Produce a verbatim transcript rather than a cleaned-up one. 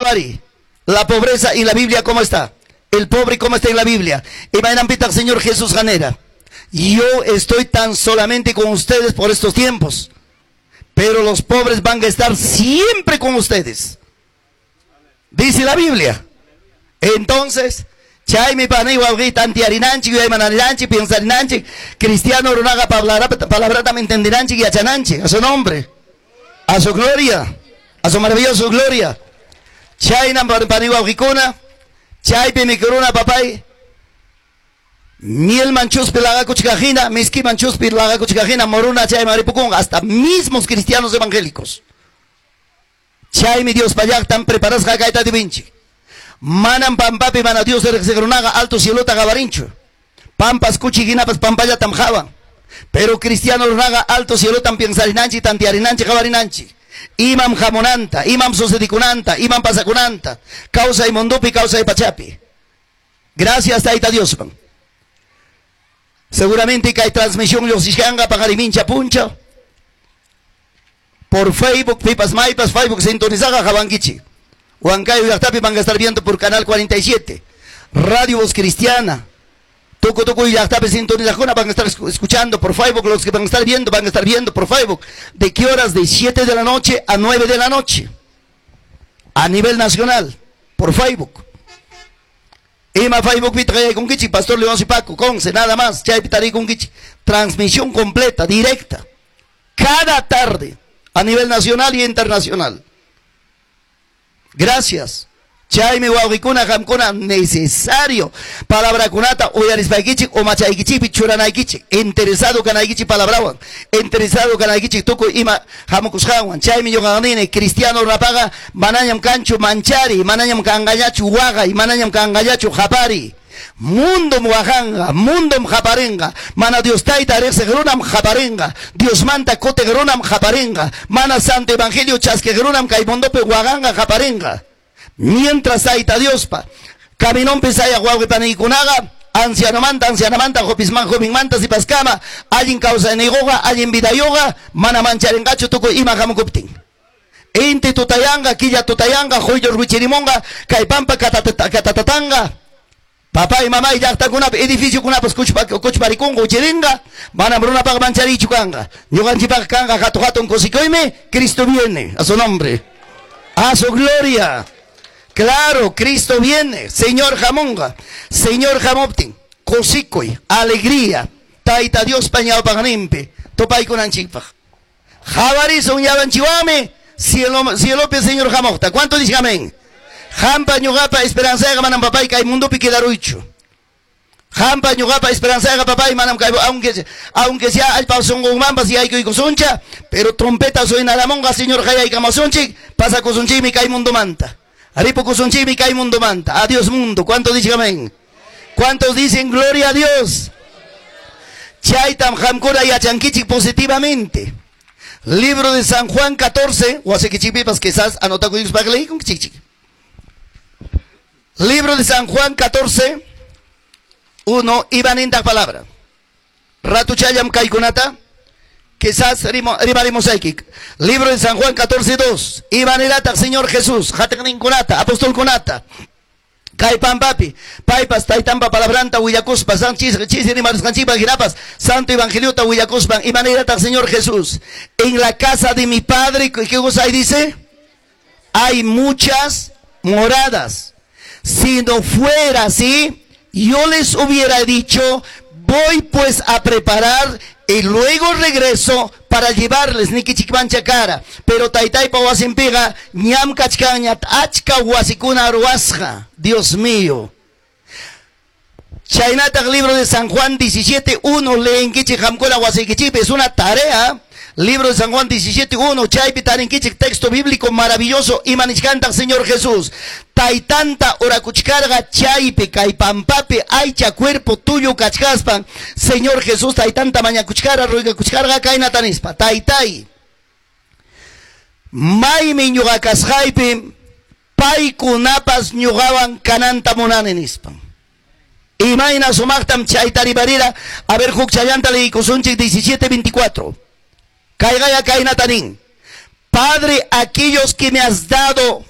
Javari, la pobreza en la Biblia, ¿cómo está? El pobre, ¿cómo está en la Biblia? Y vayan a pitar, Señor Jesús Janera. Yo estoy tan solamente con ustedes por estos tiempos, pero los pobres van a estar siempre con ustedes. Dice la Biblia. Entonces, chay mi pana igual tantiarinanchi, y manananchi, pensarinanchi, cristiano runaga palabra también entendiranchi y achananchi, a su nombre, a su gloria, a su maravillosa gloria. Chay nam pana igual ricona, chay pe mi corona papay, miel manchus pelaga cuchicajina, miski manchus pelaga cuchicajina, moruna chay maripucón, hasta mismos cristianos evangélicos. Chay mi Dios payak tan preparados jakaita de vinci. Manam pampapi mana Dios de Segrunaga alto cielota gabarincho. Pampas cuchiguinapas pampaya tamjaba. Pero cristiano runaga alto cielota piensarinanchi tantiarinanchi gabarinanchi. Imam jamonanta, imam sucedicunanta, imam pasacunanta. Causa y mondupi, causa y pachapi. Gracias taita Dios. Seguramente que hay transmisión los isjanga pagarimincha puncha. Por Facebook, pipas maipas, Facebook sintonizaga jabangichi. Huancayo y Yactapi van a estar viendo por Canal cuarenta y siete. Radio Voz Cristiana. Toco, Toco y Yactapi sintonizajona van a estar escuchando por Facebook. Los que van a estar viendo, van a estar viendo por Facebook. ¿De qué horas? De siete de la noche a nueve de la noche. A nivel nacional. Por Facebook. Ima Facebook Pitray con Kichi, Pastor León Paco, Conce, nada más. Chay Pitari con Kichi. Transmisión completa, directa. Cada tarde. A nivel nacional y internacional. Gracias. Chaime wawikuna jamkuna necesario. Palabra kunata uyarispakichi o machaikichi pichuranaikichi. Interesado kanaikichi palabrawan. Interesado kanaikichi tuku ima hamukushawan. Chaime yoganine cristiano rapaga mananyam kanchu manchari, mananyam kangayachu waga y mananyam kangayachu japari. Mundo muajanga, mundo mjaparenga, mana Dios taita rexegrunam japarenga, Dios manta cote grunam japarenga, mana santo evangelio chasquegrunam caimondope guaganga japarenga. Mientras taita Dios pa, caminón pesaya guaguepanicunaga, anciano manta, anciana manta, jopisman, joven manta, si pascama, alguien causa en yoga, alguien vida yoga, mana mancharengacho tuco ima jamukupting. Ente tutayanga, quilla tutayanga, joyor wichirimonga, caipampa catatatanga. Papá y mamá y ya está con un edificio con una coche maricongo chiringa, van a bruna para manchar y chucanga. Yo ganchi para canga, gato gato en cosicoime, Cristo viene, a su nombre, a su gloria. Claro, Cristo viene, Señor Jamonga, Señor Jamoptin, cosicoy, alegría, taita Dios pañado para nimpe, topay con anchipa. Javari son ya banchiwame, cielo, cielo, Señor Jamokta, ¿cuánto dice amén? Jampa ñugapa esperanza ga manam papay kay mundo piquedaruicho. Jampa ñugapa esperanza ga papay manam kay aunque aunque sea al pasongo mamba si hay que cosuncha, pero trompeta soy nada monga señor jaya y camasonchi, pasa cosunchi mi kay mundo manta. Aripo cosunchi mi kay mundo manta. Adiós mundo, ¿cuántos dicen amén? ¿Cuántos dicen gloria a Dios? Chaitam jamkura y achankichi positivamente. Libro de San Juan catorce, o hace que chipipas quizás anota con ellos para leer con chichi. Libro de San Juan catorce, uno, iban en la palabra. Ratu chayam kaikunata, quizás rimaremos aquí. Libro de San Juan catorce, dos, iban en la Señor Jesús, jatanin kunata, apóstol kunata. Kaipan papi, paipas, taitampa palabranta, huyacuspa, san chis, chis, rimares canchipa, girapas, santo evangeliota, huyacuspan, iban en la Señor Jesús. En la casa de mi padre, ¿qué cosa ahí dice? Hay muchas moradas. Si no fuera así, yo les hubiera dicho, voy pues a preparar y luego regreso para llevarles ni kichikmancha cara. Pero taitai pa wasimpiga, ñam kachkañat achka wasikuna arwasja. Dios mío. Chaynata libro de San Juan diecisiete, uno, leen kichikhamkola wasikichipe, es una tarea. Libro de San Juan diecisiete, uno, chaypi tarinkichik, texto bíblico maravilloso, y manichkanta Señor Jesús. Taitanta orakuchkarga chaypi, kaipampapi, aycha cuerpo tuyo kachkaspan. Señor Jesús, taitanta mañakuchkara, ruiga kuchkarga, kainatanispa. Taitai. Maimi ñugakashaypi, paikunapas ñugawan kananta monanenispan. Y maina sumaktam chaytaribarira, a ver, hukchayanta le ikusunchik diecisiete, veinticuatro. Caigaya Kainatanín. Padre, aquellos que me has dado